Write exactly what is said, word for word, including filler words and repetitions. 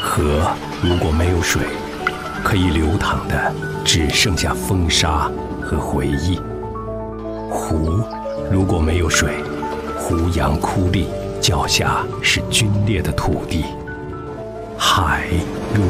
河如果没有水，可以流淌的只剩下风沙和回忆。湖如果没有水，胡杨枯立，脚下是龟裂的土地。海如